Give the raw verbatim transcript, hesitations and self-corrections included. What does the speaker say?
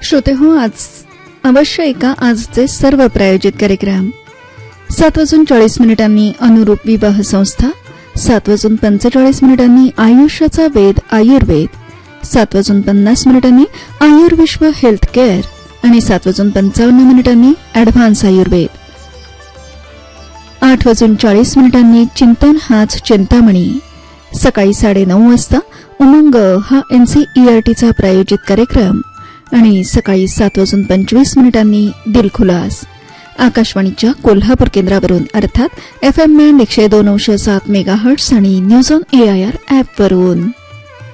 श्रोते हो, आज अवश्य ऐका आजचे सर्व प्रायोजित कार्यक्रम. सात वाजून चाळीस मिनिटांनी अनुरूप विवाह संस्था, सात वाजून पंचेचाळीस मिनिटांनी आयुष्याचा वेद आयुर्वेद, सात वाजून पन्नास मिनिटांनी आयुर्विश्व हेल्थ केअर आणि सात वाजून पंचावन्न मिनिटांनी ॲडव्हान्स आयुर्वेद. आठ वाजून चाळीस मिनिटांनी चिंतन हाच चिंतामणी. सकाळी साडेनऊ वाजता उमंग हा एनसीईआरटीचा प्रायोजित कार्यक्रम आणि सकाळी सात वाजून पंचवीस मिनिटांनी दिलखुलास. आकाशवाणीच्या कोल्हापूर केंद्रावरून अर्थात एफ एम बँड एकशे दोन अंश सात मेगाहर्ट्स आणि न्यूज ऑन एआयआर ॲपवरून.